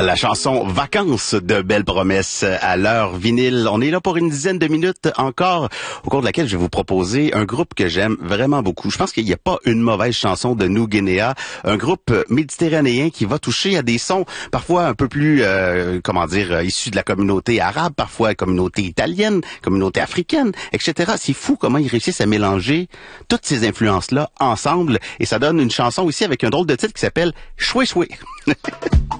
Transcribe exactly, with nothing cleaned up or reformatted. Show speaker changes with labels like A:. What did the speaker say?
A: La chanson Vacances de Belle Promesse à l'heure vinyle. On est là pour une dizaine de minutes encore, au cours de laquelle je vais vous proposer un groupe que j'aime vraiment beaucoup. Je pense qu'il n'y a pas une mauvaise chanson de New Guinea, un groupe méditerranéen qui va toucher à des sons parfois un peu plus, euh, comment dire, issus de la communauté arabe, parfois la communauté italienne, communauté africaine, et cetera. C'est fou comment ils réussissent à mélanger toutes ces influences-là ensemble et ça donne une chanson aussi avec un drôle de titre qui s'appelle Choué Choué.